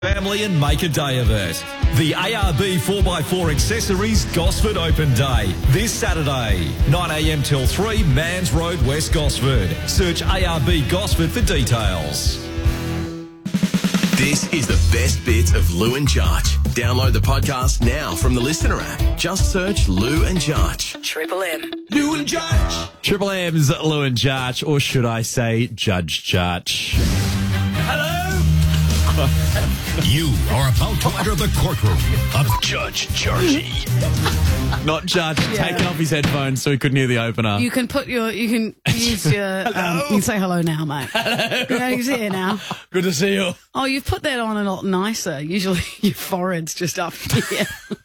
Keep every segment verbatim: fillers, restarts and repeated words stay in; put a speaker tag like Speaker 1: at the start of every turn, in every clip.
Speaker 1: Family and make a day of it. The A R B four by four Accessories Gosford Open Day. This Saturday, nine a m till three, Mans Road, West Gosford. Search A R B Gosford for details.
Speaker 2: This is the best bits of Lou and Jarch. Download the podcast now from the Listener app. Just search Lou and Jarch.
Speaker 3: Triple M.
Speaker 1: Lou and Jarch.
Speaker 4: Triple M's Lou and Jarch, or should I say Judge Jarch.
Speaker 1: Hello.
Speaker 5: You are about to enter the courtroom of Judge Jarchy.
Speaker 4: Not Judge,
Speaker 3: Yeah.
Speaker 4: taking off his headphones so he couldn't hear the opener.
Speaker 3: You can put your, you can use your, um, you can say hello now, mate. Hello. You know, he's here now.
Speaker 4: Good to see you.
Speaker 3: Oh, you've put that on a lot nicer. Usually your forehead's just up here.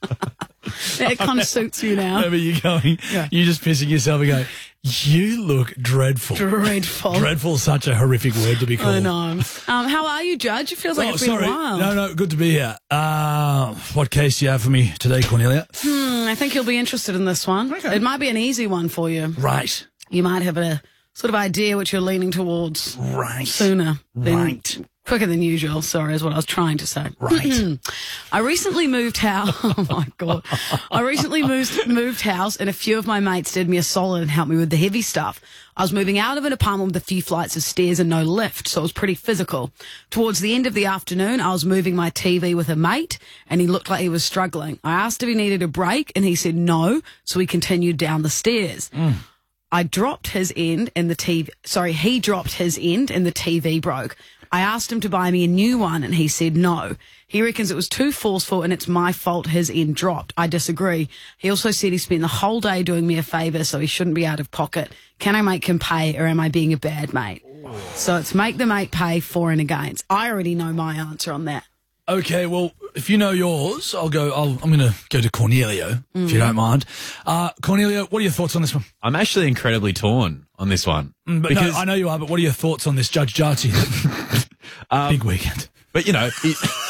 Speaker 3: It kind of suits you now.
Speaker 6: Remember you going,
Speaker 3: Yeah.
Speaker 6: you're just pissing yourself and going, you look dreadful.
Speaker 3: Dreadful.
Speaker 6: Dreadful is such a horrific word to be called.
Speaker 3: I know. Um, how are you, Judge? It feels like
Speaker 6: Oh,
Speaker 3: it's been
Speaker 6: sorry.
Speaker 3: a while.
Speaker 6: No, no, good to be here. Uh, what case do you have for me today, Cornelia?
Speaker 3: Hmm, I think you'll be interested in this one.
Speaker 6: Okay.
Speaker 3: It might be an easy one for you.
Speaker 6: Right.
Speaker 3: You might have a sort of idea what you're leaning towards
Speaker 6: Right.
Speaker 3: sooner. Than,
Speaker 6: Right.
Speaker 3: Quicker than usual, sorry, is what I was trying to say.
Speaker 6: Right.
Speaker 3: I recently moved house. Oh, my God. I recently moved moved house, and a few of my mates did me a solid and helped me with the heavy stuff. I was moving out of an apartment with a few flights of stairs and no lift, so it was pretty physical. Towards the end of the afternoon, I was moving my T V with a mate, and he looked like he was struggling. I asked if he needed a break, and he said no, so we continued down the stairs. I dropped his end and the T V, sorry, he dropped his end and the T V broke. I asked him to buy me a new one and he said no. He reckons it was too forceful and it's my fault his end dropped. I disagree. He also said he spent the whole day doing me a favour, so he shouldn't be out of pocket. Can I make him pay, or am I being a bad mate? So it's make the mate pay for and against. I already know my answer on that.
Speaker 6: Okay, well, if you know yours, I'll go, I'll, I'm going to go to Cornelio, if you don't mind. Uh, Cornelio, what are your thoughts on this one?
Speaker 4: I'm actually incredibly torn on this one.
Speaker 6: Mm, But
Speaker 4: because,
Speaker 6: no, I know you are, but what are your thoughts on this Judge Jarchy?
Speaker 4: um,
Speaker 6: Big weekend.
Speaker 4: But, you know, he,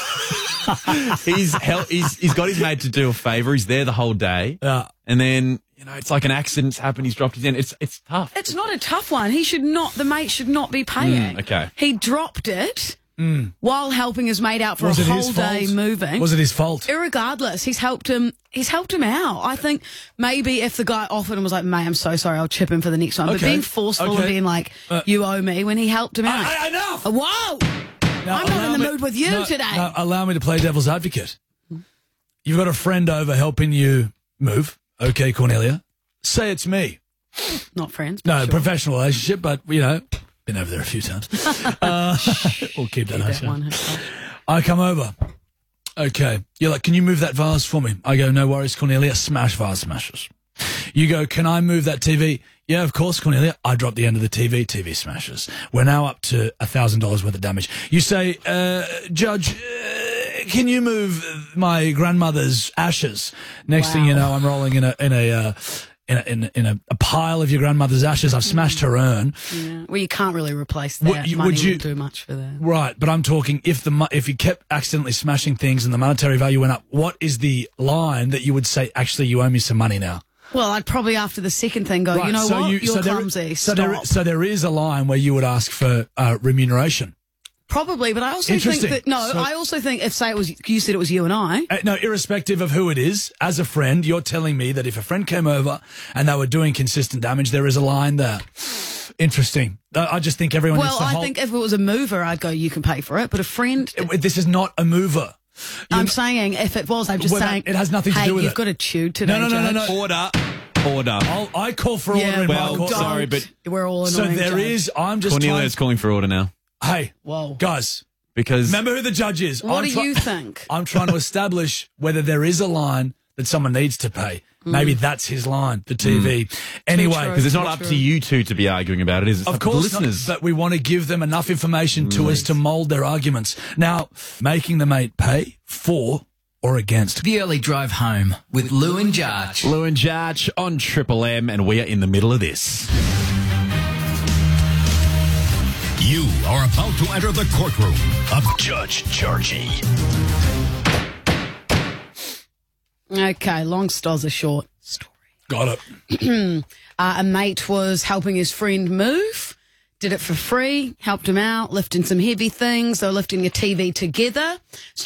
Speaker 4: he's, hel- he's he's got his mate to do a favour. He's there the whole day.
Speaker 6: Yeah.
Speaker 4: And then, you know, it's like an accident's happened. He's dropped his end. It's, it's tough.
Speaker 3: It's not a tough one. He should not, the mate should not be paying.
Speaker 4: Mm, okay.
Speaker 3: He dropped it while helping his mate out for
Speaker 6: Was
Speaker 3: a
Speaker 6: it
Speaker 3: whole
Speaker 6: his
Speaker 3: day
Speaker 6: fault?
Speaker 3: moving.
Speaker 6: Was it his fault?
Speaker 3: Irregardless, he's helped him. He's helped him out. I think maybe if the guy offered and was like, "Mate, I'm so sorry, I'll chip him for the next one," but
Speaker 6: Okay.
Speaker 3: being forceful and
Speaker 6: Okay.
Speaker 3: being like,
Speaker 6: Uh,
Speaker 3: "You owe me," when he helped him out.
Speaker 6: I- I- enough!
Speaker 3: Uh, Whoa!
Speaker 6: Now,
Speaker 3: I'm not
Speaker 6: allow
Speaker 3: in the
Speaker 6: me-
Speaker 3: mood with you
Speaker 6: no,
Speaker 3: today.
Speaker 6: no, allow me to play devil's advocate. You've got a friend over helping you move. Okay, Cornelia. Say it's me.
Speaker 3: Not friends. but
Speaker 6: No,
Speaker 3: sure.
Speaker 6: professional relationship, but, you know, been over there a few times. uh, we'll keep that,
Speaker 3: That
Speaker 6: hush.
Speaker 3: one hit.
Speaker 6: I come over. Okay. You're like, can you move that vase for me? I go, no worries, Cornelia. Smash vase smashes. You go, can I move that T V? Yeah, of course, Cornelia. I drop the end of the T V. T V smashes. We're now up to a thousand dollars worth of damage. You say, uh, Judge, uh, can you move my grandmother's ashes? Next thing you know, I'm rolling in a in a. Uh, In, a, in, a, in a, a pile of your grandmother's ashes. I've smashed her urn.
Speaker 3: Yeah. Well, you can't really replace that.
Speaker 6: Would you-
Speaker 3: Money
Speaker 6: would you-
Speaker 3: wouldn't do much for that.
Speaker 6: Right, but I'm talking if the mo- if you kept accidentally smashing things and the monetary value went up, what is the line that you would say, actually, you owe me some money now?
Speaker 3: Well, I'd probably after the second thing go,
Speaker 6: Right,
Speaker 3: you know
Speaker 6: so
Speaker 3: what?
Speaker 6: you-
Speaker 3: You're
Speaker 6: so there-
Speaker 3: clumsy.
Speaker 6: So
Speaker 3: Stop.
Speaker 6: there, so there is a line where you would ask for uh, remuneration.
Speaker 3: Probably, but I also think
Speaker 6: Interesting.
Speaker 3: that, no,
Speaker 6: So-
Speaker 3: I also think if, say it was, you said it was you and I.
Speaker 6: Uh, no, irrespective of who it is, as a friend, you're telling me that if a friend came over and they were doing consistent damage, there is a line there. Interesting. I I just think everyone needs
Speaker 3: Well,
Speaker 6: to
Speaker 3: I
Speaker 6: hold...
Speaker 3: think if it was a mover, I'd go, you can pay for it. But a friend,
Speaker 6: It- This is not a mover.
Speaker 3: I'm saying if it was, I'm just
Speaker 6: Well, that-
Speaker 3: saying.
Speaker 6: it has nothing to
Speaker 3: hey,
Speaker 6: do with
Speaker 3: you've
Speaker 6: it.
Speaker 3: got to chew today,
Speaker 6: No, no, no, no,
Speaker 3: Judge.
Speaker 6: no.
Speaker 4: Order. Order.
Speaker 6: I'll, I call for
Speaker 3: Yeah,
Speaker 6: order in my
Speaker 4: well,
Speaker 6: court.
Speaker 3: don't.
Speaker 4: sorry, but-
Speaker 3: We're all
Speaker 6: So
Speaker 3: annoying,
Speaker 6: there
Speaker 3: Judge.
Speaker 6: is... I'm just
Speaker 4: Cornelia's
Speaker 6: trying...
Speaker 4: calling for order now.
Speaker 6: Hey,
Speaker 3: Whoa.
Speaker 6: guys...
Speaker 4: Because
Speaker 6: Remember who the judge is.
Speaker 3: What
Speaker 6: I'm
Speaker 3: do
Speaker 6: try-
Speaker 3: you think?
Speaker 6: I'm trying to establish whether there is a line that someone needs to pay. Maybe that's his line, the T V. Anyway,
Speaker 3: true.
Speaker 4: because it's not
Speaker 3: True,
Speaker 4: up
Speaker 3: true.
Speaker 4: to you two to be arguing about it, is it? It's
Speaker 6: of
Speaker 4: up to the
Speaker 6: course, not,
Speaker 4: listeners.
Speaker 6: but we want to give them enough information to us to mould their arguments. Now, making the mate pay for or against.
Speaker 7: The Early Drive Home with Lou and Jarch.
Speaker 4: Lou and Jarch on Triple M, and we are in the middle of this.
Speaker 5: You are about to enter the courtroom of Judge Jarchy.
Speaker 3: Okay, long stories short. Story.
Speaker 6: Got it.
Speaker 3: Uh, a mate was helping his friend move. Did it for free, helped him out, lifting some heavy things. They were lifting a T V together.